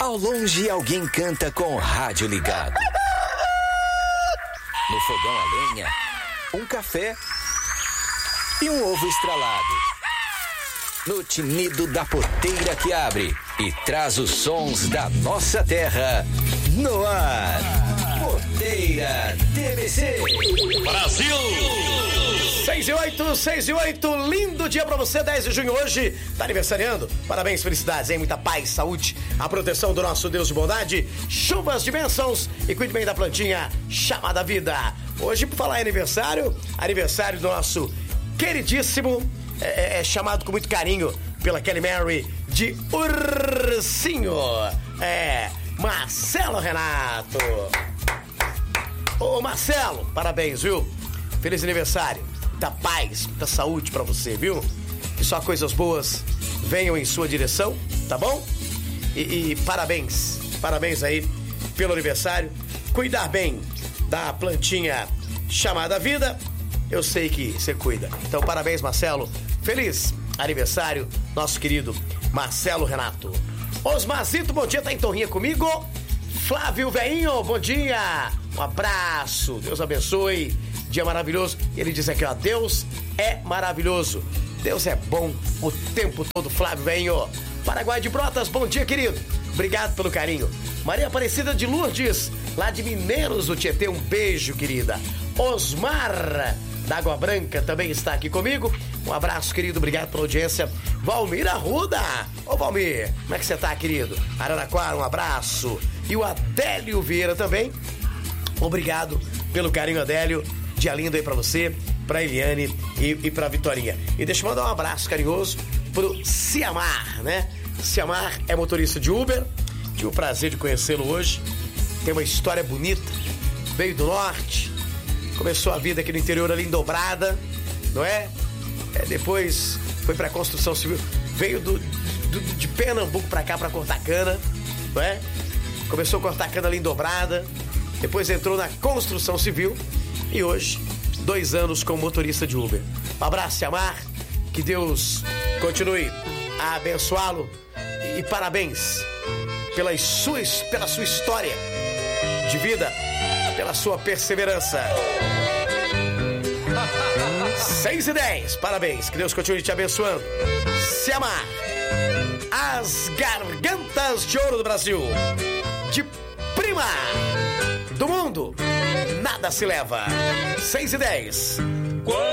Ao longe, alguém canta com o rádio ligado. No fogão a lenha, um café e um ovo estralado. No tinido da porteira que abre e traz os sons da nossa terra. No ar, Porteira TBC. Brasil! 6 e 8, lindo dia pra você, 10 de junho hoje, tá aniversariando, parabéns, felicidades, hein? Muita paz, saúde, a proteção do nosso Deus de bondade, chuvas de bênçãos e cuide bem da plantinha chamada vida. Hoje, por falar em aniversário do nosso queridíssimo, chamado com muito carinho pela Kelly Mary de Ursinho, Marcelo Renato. Ô Marcelo, parabéns, viu? Feliz aniversário. Muita paz, muita saúde pra você, viu? Que só coisas boas venham em sua direção, tá bom? E parabéns aí pelo aniversário. Cuidar bem da plantinha chamada vida, eu sei que você cuida. Então parabéns, Marcelo. Feliz aniversário, nosso querido Marcelo Renato. Osmarzito, bom dia, tá em Torrinha comigo? Flávio Veinho, bom dia. Um abraço, Deus abençoe. Dia maravilhoso. E ele diz aqui, ó, Deus é maravilhoso. Deus é bom o tempo todo, Flávio Veinho. Paraguai de Brotas, bom dia, querido. Obrigado pelo carinho. Maria Aparecida de Lourdes, lá de Mineiros do Tietê, um beijo, querida. Osmar da Água Branca também está aqui comigo. Um abraço, querido, obrigado pela audiência. Valmir Arruda. Ô, Valmir, como é que você tá, querido? Araraquara, um abraço. E o Adélio Vieira também. Obrigado pelo carinho, Adélio. Dia lindo aí pra você, pra Eliane e pra Vitorinha. E deixa eu mandar um abraço carinhoso pro Ciamar, né? Ciamar é motorista de Uber. Tive o prazer de conhecê-lo hoje. Tem uma história bonita. Veio do norte. Começou a vida aqui no interior ali em Dobrada, não é? Depois foi pra construção civil. Veio de Pernambuco pra cá pra cortar cana, não é? Começou a cortar cana ali em Dobrada. Depois entrou na construção civil. E hoje, 2 anos como motorista de Uber. Um abraço, Ciamar. Que Deus continue a abençoá-lo. E parabéns pela sua história de vida, pela sua perseverança. 6:10, parabéns. Que Deus continue te abençoando. Ciamar, as gargantas de ouro do Brasil. De prima do mundo, nada se leva. 6:10.